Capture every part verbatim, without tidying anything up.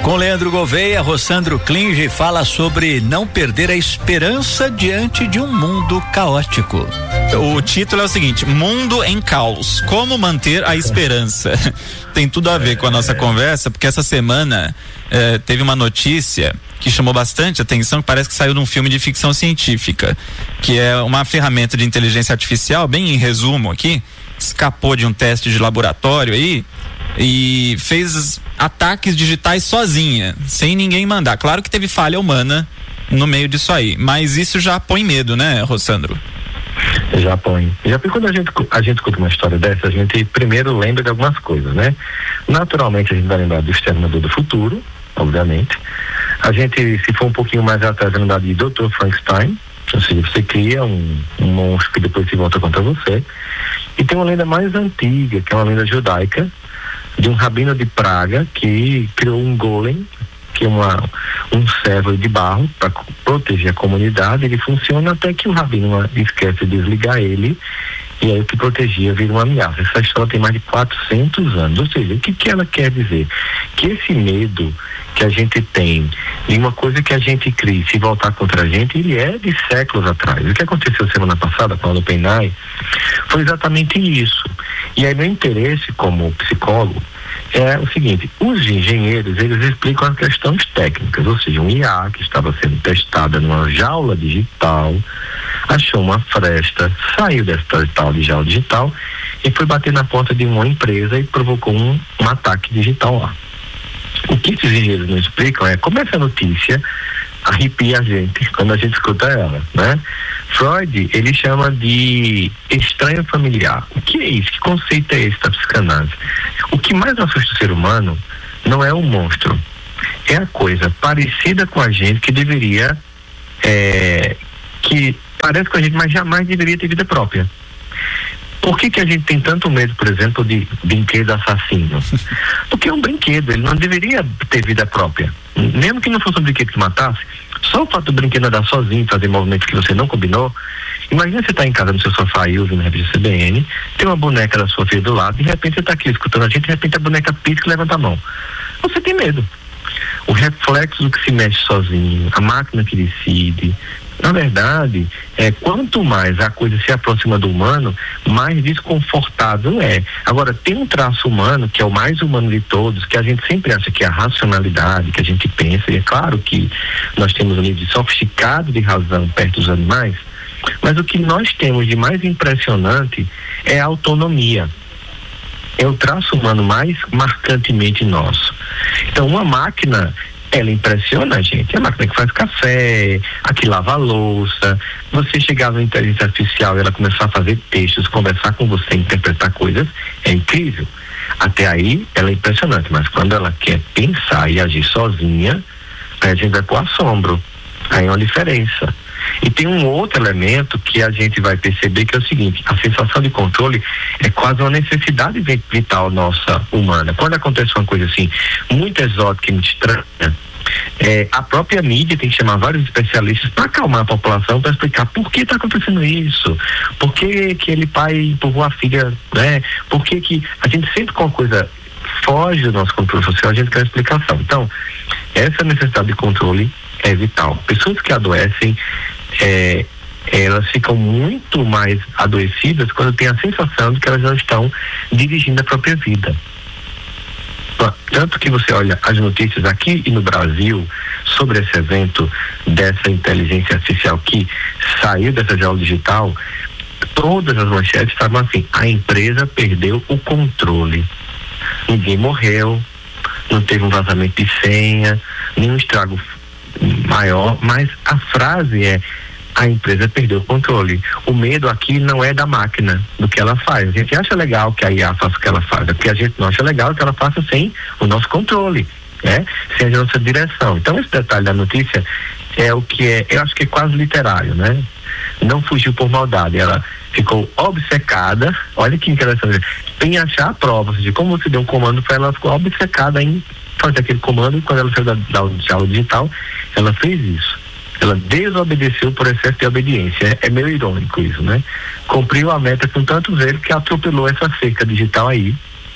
Com Leandro Gouveia, Rossandro Klinge fala sobre não perder a esperança diante de um mundo caótico. O título é o seguinte: Mundo em Caos, como manter a esperança. Tem tudo a ver com a nossa conversa, porque essa semana eh, teve uma notícia que chamou bastante atenção, que parece que saiu de um filme de ficção científica, que é uma ferramenta de inteligência artificial, bem em resumo aqui, escapou de um teste de laboratório aí e fez ataques digitais sozinha, sem ninguém mandar. Claro que teve falha humana no meio disso aí, mas isso já põe medo, né, Rossandro? Já põe. Já porque quando a gente, a gente escuta uma história dessa, a gente primeiro lembra de algumas coisas, né? Naturalmente a gente vai lembrar do Exterminador do Futuro, obviamente. A gente, se for um pouquinho mais atrás, vai lembrar de doutor Frankenstein, ou seja, você cria um, um monstro que depois se volta contra você. E tem uma lenda mais antiga, que é uma lenda judaica, de um rabino de Praga que criou um golem, que é uma, um servo de barro para proteger a comunidade. Ele funciona até que o rabino esquece de desligar ele, e aí o que protegia vira uma ameaça. Essa história tem mais de quatrocentos anos. Ou seja, o que, que ela quer dizer? Que esse medo que a gente tem de uma coisa que a gente cria se voltar contra a gente, ele é de séculos atrás. O que aconteceu semana passada com a OpenAI foi exatamente isso. E aí meu interesse como psicólogo é o seguinte: os engenheiros, eles explicam as questões técnicas, ou seja, um I A que estava sendo testada numa jaula digital, achou uma fresta, saiu dessa tal de jaula digital e foi bater na porta de uma empresa e provocou um, um ataque digital lá. O que esses engenheiros não explicam é como essa notícia arrepia a gente quando a gente escuta ela, né? Freud, ele chama de estranho familiar. O que é isso? Que conceito é esse da psicanálise? O que mais assusta o ser humano não é o monstro, é a coisa parecida com a gente que deveria, é, que parece com a gente, mas jamais deveria ter vida própria. Por que que a gente tem tanto medo, por exemplo, de brinquedo assassino? Porque é um brinquedo, ele não deveria ter vida própria. Mesmo que não fosse um brinquedo que matasse, só o fato do brinquedo andar sozinho, fazer movimentos que você não combinou. Imagina você estar tá em casa no seu sofá e ouvindo a revista C B N, tem uma boneca da sua filha do lado, e de repente você está aqui escutando a gente, de repente a boneca pisca e levanta a mão. Você tem medo. O reflexo do que se mexe sozinho, a máquina que decide. Na verdade, é, quanto mais a coisa se aproxima do humano, mais desconfortável é. Agora, tem um traço humano, que é o mais humano de todos, que a gente sempre acha que é a racionalidade, que a gente pensa, e é claro que nós temos um nível de sofisticado de razão perto dos animais, mas o que nós temos de mais impressionante é a autonomia. É o traço humano mais marcantemente nosso. Então, uma máquina, ela impressiona a gente. É a máquina que faz café, a que lava a louça. Você chegar na inteligência artificial e ela começar a fazer textos, conversar com você, interpretar coisas, é incrível. Até aí, ela é impressionante, mas quando ela quer pensar e agir sozinha, aí a gente vai pro assombro. Aí é uma diferença. E tem um outro elemento que a gente vai perceber, que é o seguinte: a sensação de controle é quase uma necessidade vital nossa humana. Quando acontece uma coisa assim muito exótica e muito estranha, é, a própria mídia tem que chamar vários especialistas para acalmar a população, para explicar por que está acontecendo isso, por que que ele pai empurrou a filha, né? Por que que a gente sempre com uma coisa foge do nosso controle social, a gente quer explicação. Então, essa necessidade de controle é vital. Pessoas que adoecem, é, elas ficam muito mais adoecidas quando têm a sensação de que elas não estão dirigindo a própria vida. Tanto que você olha as notícias aqui e no Brasil sobre esse evento dessa inteligência artificial que saiu dessa jaula digital, todas as manchetes estavam assim: a empresa perdeu o controle. Ninguém morreu, não teve um vazamento de senha, nenhum estrago maior, mas a frase é: a empresa perdeu o controle. O medo aqui não é da máquina, do que ela faz. A gente acha legal que a I A faça o que ela faz, porque a gente não acha legal que ela faça sem o nosso controle, né? Sem a nossa direção. Então esse detalhe da notícia é o que é, eu acho que é quase literário, né? Não fugiu por maldade, ela ficou obcecada, olha que interessante, em achar a prova, ou seja, como você deu um comando para ela, ela ficou obcecada em fazer aquele comando, e quando ela saiu da, da jaula digital, ela fez isso. Ela desobedeceu por excesso de obediência. É, é meio irônico isso, né? Cumpriu a meta com tanto zelo que atropelou essa cerca digital aí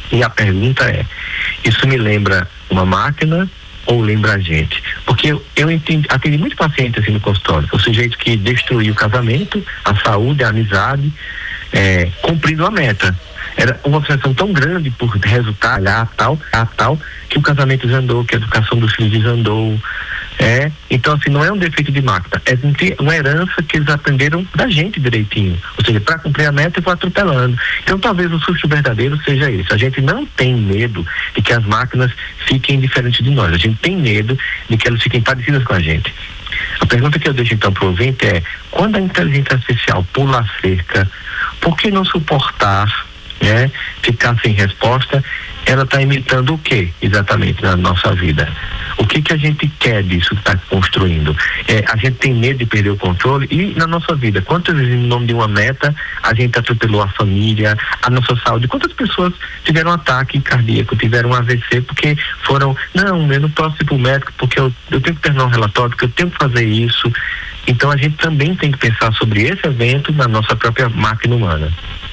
E a pergunta é, isso me lembra uma máquina ou lembra a gente? Porque eu, eu entendi, atendi muito paciente assim no consultório, o sujeito que destruiu o casamento, a saúde, a amizade, é, cumprindo a meta. Era uma obsessão tão grande por resultar lá, tal, a tal, que o casamento desandou, que a educação dos filhos desandou. É, então assim, não é um defeito de máquina, é uma herança que eles aprenderam da gente direitinho, ou seja, para cumprir a meta e vou atropelando. Então talvez o susto verdadeiro seja isso, a gente não tem medo de que as máquinas fiquem diferentes de nós, a gente tem medo de que elas fiquem parecidas com a gente. A pergunta que eu deixo então para o ouvinte é, quando a inteligência artificial pula a cerca, por que não suportar, né, ficar sem resposta? Ela está imitando o que exatamente na nossa vida? O que que a gente quer disso que está construindo? É, a gente tem medo de perder o controle. E na nossa vida, quantas vezes em nome de uma meta a gente atropelou a família, a nossa saúde? Quantas pessoas tiveram um ataque cardíaco, tiveram um A V C porque foram, não, eu não posso ir para o médico porque eu, eu tenho que terminar um relatório, porque eu tenho que fazer isso. Então a gente também tem que pensar sobre esse evento na nossa própria máquina humana.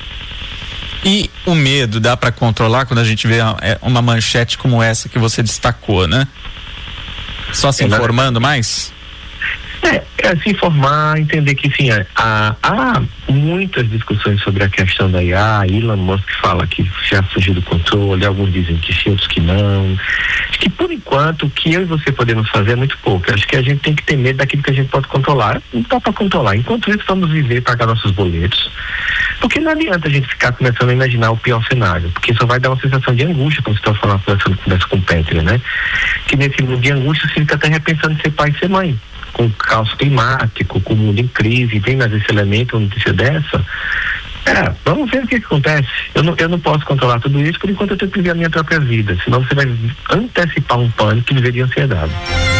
E o medo dá para controlar quando a gente vê uma manchete como essa que você destacou, né? Só se informando mais? É, é se informar, entender que sim, há, há muitas discussões sobre a questão da I A. Elon Musk fala que já fugiu do controle, alguns dizem que sim, outros que não. Acho que por enquanto o que eu e você podemos fazer é muito pouco. Acho que a gente tem que ter medo daquilo que a gente pode controlar. Não dá para controlar. Enquanto isso, vamos viver, pagar nossos boletos. Porque não adianta a gente ficar começando a imaginar o pior cenário, porque só vai dar uma sensação de angústia quando você está falando, conversando, conversa com o Petri, né? Que nesse mundo de angústia você fica até repensando em ser pai e ser mãe. Com o caos climático, com o mundo em crise, vem mais esse elemento, uma notícia dessa. É, vamos ver o que, que acontece. Eu não, eu não posso controlar tudo isso, por enquanto eu tenho que viver a minha própria vida. Senão você vai antecipar um pânico e viver de ansiedade.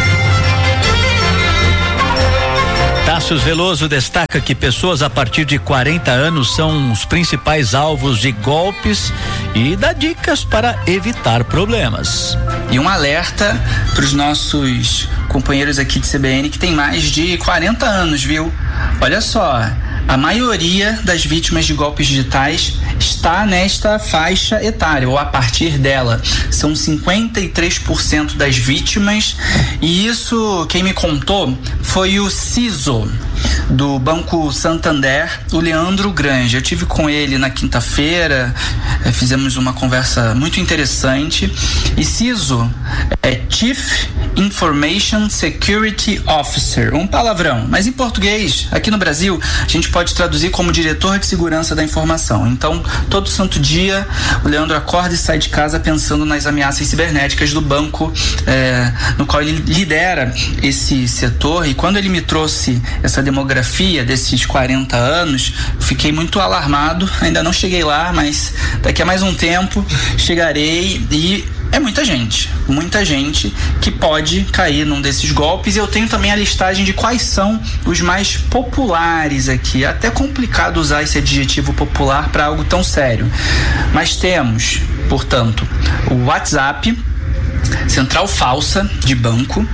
Tássius Veloso destaca que pessoas a partir de quarenta anos são os principais alvos de golpes e dá dicas para evitar problemas. E um alerta para os nossos companheiros aqui de C B N que tem mais de quarenta anos, viu? Olha só, a maioria das vítimas de golpes digitais está nesta faixa etária, ou a partir dela. São cinquenta e três por cento das vítimas, e isso, quem me contou, foi o C I S O do Banco Santander, o Leandro Grange. Eu tive com ele na quinta-feira, eh, fizemos uma conversa muito interessante. E C I S O é Chief Information Security Officer, um palavrão, mas em português, aqui no Brasil, a gente pode traduzir como diretor de segurança da informação. Então, todo santo dia, o Leandro acorda e sai de casa pensando nas ameaças cibernéticas do banco, eh, no qual ele lidera esse setor. E quando ele me trouxe essa demografia desses quarenta anos, fiquei muito alarmado. Ainda não cheguei lá, mas daqui a mais um tempo chegarei. E é muita gente, muita gente que pode cair num desses golpes. E eu tenho também a listagem de quais são os mais populares aqui. É até complicado usar esse adjetivo popular para algo tão sério. Mas temos, portanto, o WhatsApp, central falsa de banco,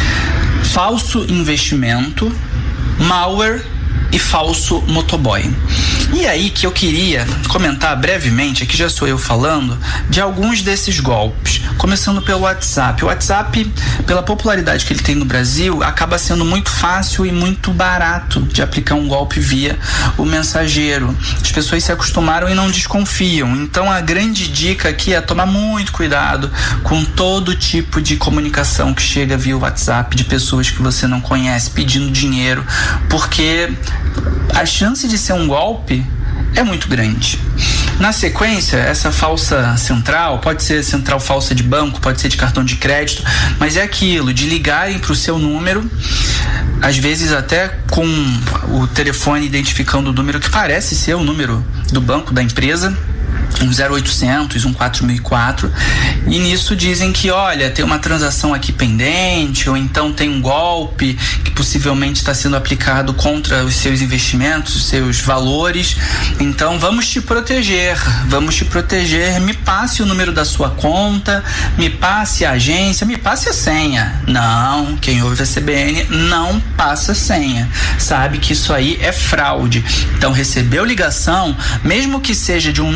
falso investimento, malware e falso motoboy. E aí que eu queria comentar brevemente, aqui já sou eu falando, de alguns desses golpes, começando pelo WhatsApp. O WhatsApp, pela popularidade que ele tem no Brasil, acaba sendo muito fácil e muito barato de aplicar um golpe via o mensageiro. As pessoas se acostumaram e não desconfiam. Então a grande dica aqui é tomar muito cuidado com todo tipo de comunicação que chega via WhatsApp de pessoas que você não conhece pedindo dinheiro, porque a chance de ser um golpe é muito grande. Na sequência, essa falsa central, pode ser central falsa de banco, pode ser de cartão de crédito, mas é aquilo de ligarem para o seu número, às vezes até com o telefone identificando o número que parece ser o número do banco, da empresa, um zero oitocentos, um quatro mil e quatro, e nisso dizem que, olha, tem uma transação aqui pendente, ou então tem um golpe que possivelmente está sendo aplicado contra os seus investimentos, os seus valores, então vamos te proteger, vamos te proteger, me passe o número da sua conta, me passe a agência, me passe a senha. Não, quem ouve a C B N não passa a senha, sabe que isso aí é fraude. Então recebeu ligação, mesmo que seja de um número que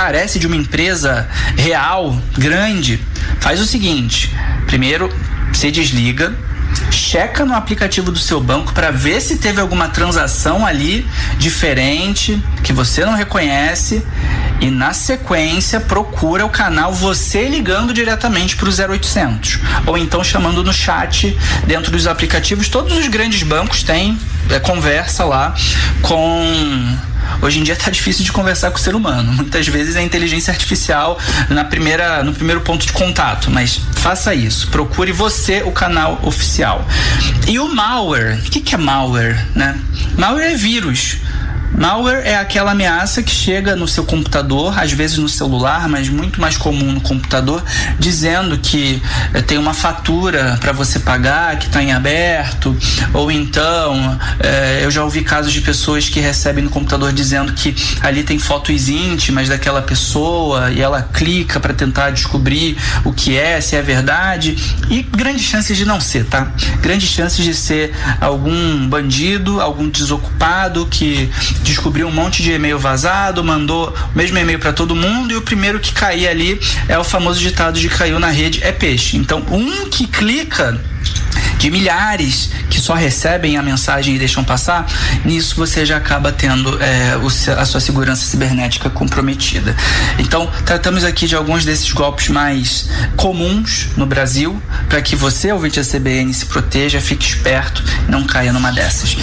parece de uma empresa real, grande, faz o seguinte: primeiro, você desliga, checa no aplicativo do seu banco para ver se teve alguma transação ali diferente que você não reconhece, e na sequência procura o canal, você ligando diretamente para o zero oitocentos ou então chamando no chat dentro dos aplicativos. Todos os grandes bancos têm é, conversa lá com... Hoje em dia tá difícil de conversar com o ser humano. Muitas vezes é inteligência artificial na primeira, no primeiro ponto de contato, mas faça isso. Procure você o canal oficial. E o malware, o que, que é malware, né? Malware é vírus. Malware é aquela ameaça que chega no seu computador, às vezes no celular, mas muito mais comum no computador, dizendo que eh, tem uma fatura para você pagar que está em aberto, ou então eh, eu já ouvi casos de pessoas que recebem no computador dizendo que ali tem fotos íntimas daquela pessoa e ela clica para tentar descobrir o que é, se é verdade, e grandes chances de não ser, tá? Grandes chances de ser algum bandido, algum desocupado que descobriu um monte de e-mail vazado, mandou o mesmo e-mail para todo mundo, e o primeiro que cair ali é o famoso ditado de caiu na rede é peixe. Então, um que clica de milhares que só recebem a mensagem e deixam passar, nisso você já acaba tendo é, o, a sua segurança cibernética comprometida. Então, tratamos aqui de alguns desses golpes mais comuns no Brasil, para que você, ouvinte da C B N, se proteja, fique esperto e não caia numa dessas.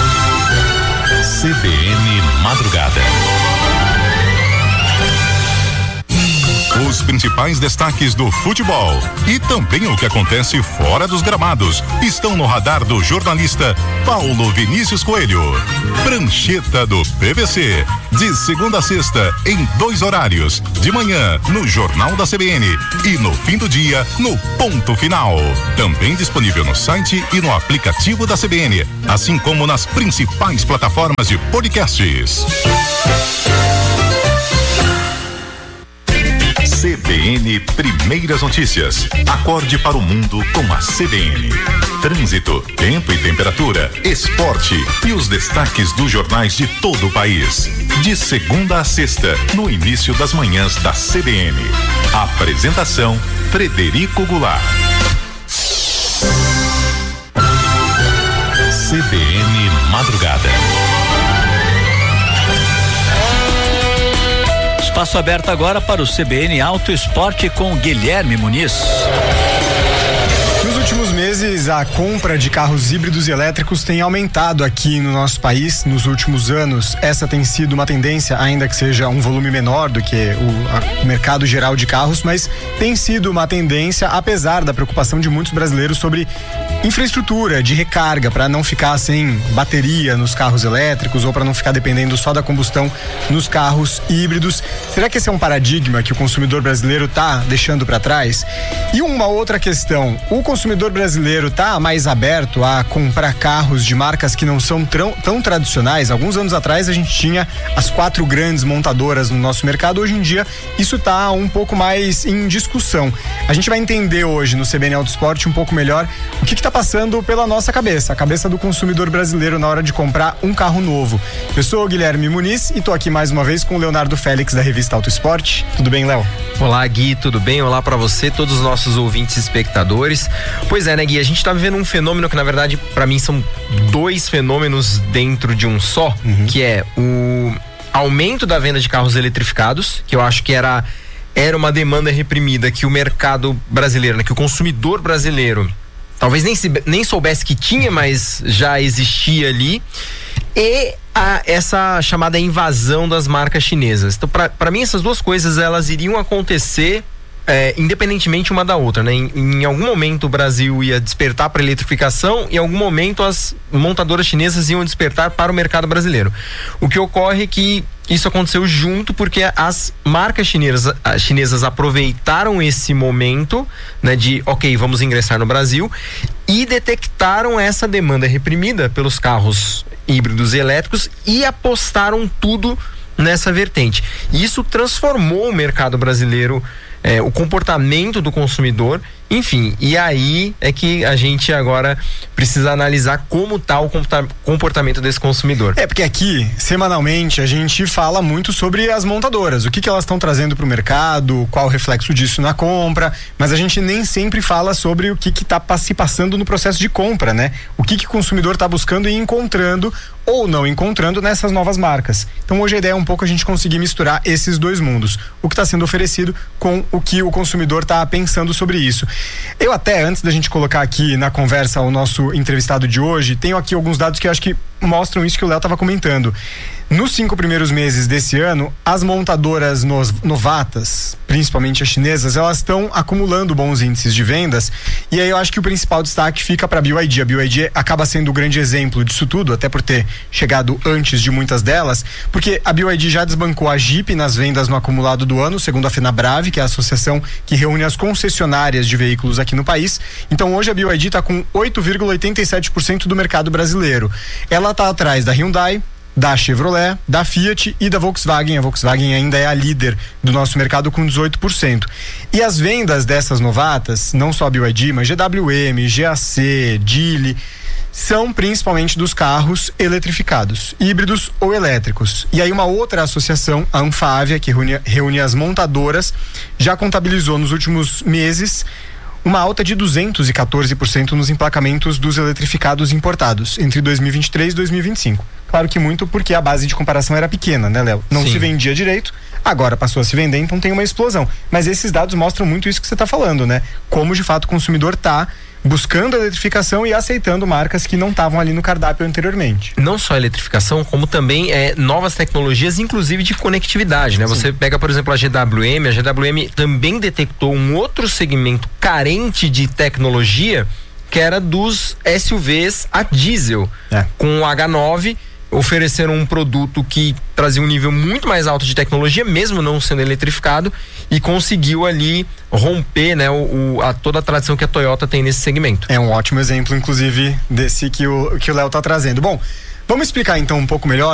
C B N Madrugada. Os principais destaques do futebol e também o que acontece fora dos gramados estão no radar do jornalista Paulo Vinícius Coelho. Prancheta do P V C, de segunda a sexta em dois horários, de manhã no Jornal da C B N e no fim do dia no Ponto Final. Também disponível no site e no aplicativo da C B N, assim como nas principais plataformas de podcasts. C B N Primeiras Notícias. Acorde para o mundo com a C B N. Trânsito, tempo e temperatura, esporte e os destaques dos jornais de todo o país. De segunda a sexta, no início das manhãs da C B N. Apresentação: Frederico Goulart. C B N Madrugada. Espaço aberto agora para o C B N Auto Esporte com Guilherme Muniz. Nos últimos meses, a compra de carros híbridos e elétricos tem aumentado aqui no nosso país. Nos últimos anos, essa tem sido uma tendência, ainda que seja um volume menor do que o, a, o mercado geral de carros, mas tem sido uma tendência, apesar da preocupação de muitos brasileiros sobre infraestrutura de recarga, para não ficar sem bateria nos carros elétricos ou para não ficar dependendo só da combustão nos carros híbridos. Será que esse é um paradigma que o consumidor brasileiro está deixando para trás? E uma outra questão: o consumidor brasileiro está mais aberto a comprar carros de marcas que não são tão, tão tradicionais? Alguns anos atrás a gente tinha as quatro grandes montadoras no nosso mercado. Hoje em dia isso está um pouco mais em discussão. A gente vai entender hoje no C B N Auto Esporte um pouco melhor o que está passando pela nossa cabeça, a cabeça do consumidor brasileiro na hora de comprar um carro novo. Eu sou o Guilherme Muniz e estou aqui mais uma vez com o Leonardo Félix da revista Auto Esporte. Tudo bem, Léo? Olá, Gui, tudo bem? Olá para você, todos os nossos ouvintes e espectadores. Pois é, né, Gui? A gente tá vivendo um fenômeno que, na verdade, para mim são dois fenômenos dentro de um só, uhum. que é o aumento da venda de carros eletrificados, que eu acho que era, era uma demanda reprimida que o mercado brasileiro, né, que o consumidor brasileiro talvez nem, se, nem soubesse que tinha, mas já existia ali. E a, essa chamada invasão das marcas chinesas. Então, para mim, essas duas coisas, elas iriam acontecer É, independentemente uma da outra, né? Em, em algum momento o Brasil ia despertar para a eletrificação e em algum momento as montadoras chinesas iam despertar para o mercado brasileiro. O que ocorre é que isso aconteceu junto porque as marcas chinesas, as chinesas aproveitaram esse momento, né, de ok, vamos ingressar no Brasil, e detectaram essa demanda reprimida pelos carros híbridos e elétricos e apostaram tudo nessa vertente. E isso transformou o mercado brasileiro, é, o comportamento do consumidor, enfim, e aí é que a gente agora precisa analisar como está o comportamento desse consumidor. É, porque aqui, semanalmente, a gente fala muito sobre as montadoras, o que que elas estão trazendo para o mercado, qual o reflexo disso na compra, mas a gente nem sempre fala sobre o que que está se passando no processo de compra, né? O que que o consumidor está buscando e encontrando ou não encontrando nessas novas marcas. Então hoje a ideia é um pouco a gente conseguir misturar esses dois mundos, o que está sendo oferecido com o que o consumidor está pensando sobre isso. Eu até, antes da gente colocar aqui na conversa o nosso entrevistado de hoje, tenho aqui alguns dados que eu acho que mostram isso que o Léo estava comentando. Nos cinco primeiros meses desse ano, as montadoras novatas, principalmente as chinesas, elas estão acumulando bons índices de vendas, e aí eu acho que o principal destaque fica para a B Y D. A B Y D acaba sendo o grande exemplo disso tudo, até por ter chegado antes de muitas delas, porque a B Y D já desbancou a Jeep nas vendas no acumulado do ano, segundo a FenaBrave, que é a associação que reúne as concessionárias de veículos aqui no país. Então hoje a B Y D está com oito vírgula oitenta e sete por cento do mercado brasileiro. Ela está atrás da Hyundai, da Chevrolet, da Fiat e da Volkswagen. A Volkswagen ainda é a líder do nosso mercado com dezoito por cento. E as vendas dessas novatas, não só a B Y D, mas G W M, G A C, Geely, são principalmente dos carros eletrificados, híbridos ou elétricos. E aí uma outra associação, a Anfávia, que reúne, reúne as montadoras, já contabilizou nos últimos meses uma alta de duzentos e quatorze por cento nos emplacamentos dos eletrificados importados entre dois mil e vinte e três e dois mil e vinte e cinco. Claro que muito porque a base de comparação era pequena, né, Léo? Não Sim. se vendia direito, agora passou a se vender, então tem uma explosão. Mas esses dados mostram muito isso que você está falando, né? Como de fato o consumidor está buscando a eletrificação e aceitando marcas que não estavam ali no cardápio anteriormente. Não só a eletrificação, como também é, novas tecnologias, inclusive de conectividade, né? Sim. Você pega, por exemplo, a G W M, a G W M também detectou um outro segmento carente de tecnologia, que era dos S U Vs a diesel, é. com o H nove, ofereceram um produto que trazia um nível muito mais alto de tecnologia, mesmo não sendo eletrificado, e conseguiu ali romper, né, o, o, a, toda a tradição que a Toyota tem nesse segmento. É um ótimo exemplo, inclusive, desse que o que o Léo tá trazendo. Bom, vamos explicar então um pouco melhor